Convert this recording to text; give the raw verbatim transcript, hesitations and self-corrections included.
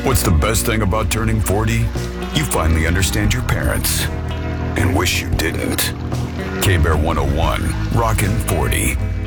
What's the best thing about turning forty? You finally understand your parents and wish you didn't. K-Bear one oh one, Rockin' forty.